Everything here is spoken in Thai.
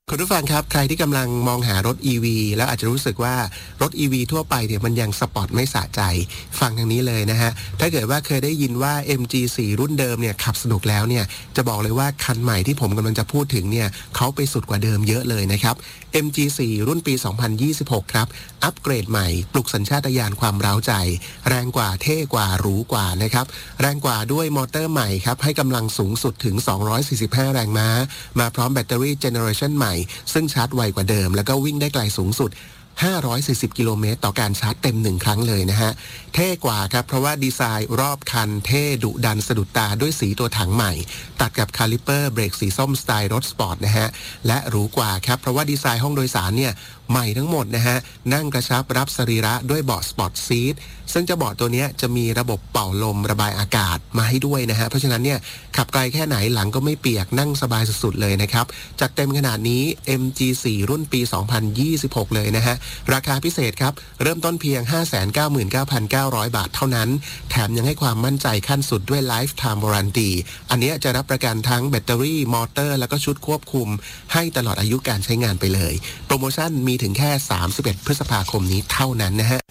คุณผู้ฟังครับใครที่กำลังมองหารถ EV แล้วอาจจะรู้สึกว่ารถ EV ทั่วไปเนี่ยมันยังสปอร์ตไม่สะใจฟังทางนี้เลยนะฮะถ้าเกิดว่าเคยได้ยินว่า MG4 รุ่นเดิมเนี่ยขับสนุกแล้วเนี่ยจะบอกเลยว่าคันใหม่ที่ผมกำลังจะพูดถึงเนี่ยเขาไปสุดกว่าเดิมเยอะเลยนะครับ MG4 รุ่นปี 2026 ครับอัปเกรดใหม่ปลุกสัญชาตญาณความเร้าใจแรงกว่าเท่กว่าหรูกว่านะครับแรงกว่าด้วยมอเตอร์ใหม่ครับให้กำลังสูงสุดถึง245แรงม้ามาพร้อมแบตเตอรี่เจเนอเรชันใหม่ซึ่งชาร์จไวกว่าเดิมแล้วก็วิ่งได้ไกลสูงสุด540กิโลเมตรต่อการชาร์จเต็ม1ครั้งเลยนะฮะเท่กว่าครับเพราะว่าดีไซน์รอบคันเท่ดุดันสะดุดตาด้วยสีตัวถังใหม่ตัดกับคาลิเปอร์เบรกสีส้มสไตล์รถสปอร์ตนะฮะและหรูกว่าครับเพราะว่าดีไซน์ห้องโดยสารเนี่ยใหม่ทั้งหมดนะฮะนั่งกระชับรับสรีระด้วยเบาะสปอร์ตซีทซึ่งเจ้าเบาะตัวนี้จะมีระบบเป่าลมระบายอากาศมาให้ด้วยนะฮะเพราะฉะนั้นเนี่ยขับไกลแค่ไหนหลังก็ไม่เปียกนั่งสบายสุดๆเลยนะครับจัดเต็มขนาดนี้ MG4 รุ่นปี 2026 เลยนะฮะราคาพิเศษครับเริ่มต้นเพียง 599,900 บาทเท่านั้นแถมยังให้ความมั่นใจขั้นสุดด้วย Lifetime Warranty อันนี้จะรับประกันทั้งแบตเตอรี่มอเตอร์แล้วก็ชุดควบคุมให้ตลอดอายุการใช้งานไปเลยโปรโมชั่นมีถึงแค่31พฤษภาคมนี้เท่านั้นนะฮะ